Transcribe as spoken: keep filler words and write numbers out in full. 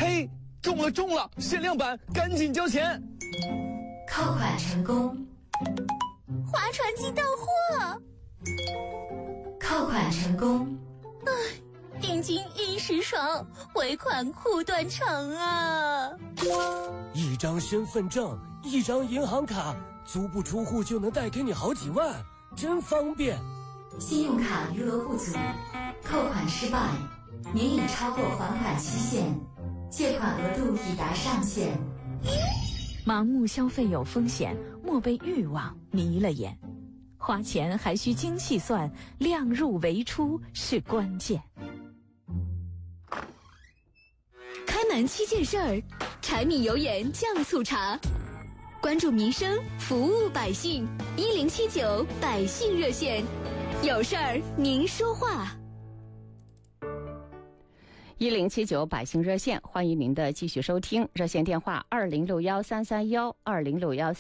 嘿，中了中了，限量版，赶紧交钱。 扣款成功， 划船机到货， 扣款成功。 唉，定金一时爽，尾款苦断肠啊！ 一张身份证，一张银行卡，足不出户就能贷给你好几万，真方便。 信用卡余额不足，扣款失败，您已超过还款期限，借款额度已达上限。 盲目消费有风险，莫被欲望迷了眼。花钱还需精细算，量入为出是关键。 开门七件事儿，柴米油盐酱醋茶，关注民生，服务百姓。一零七九百姓热线，有事儿您说话。 一零七九百姓热线，欢迎您的继续收听，热线电话二零六幺三三幺二零六幺。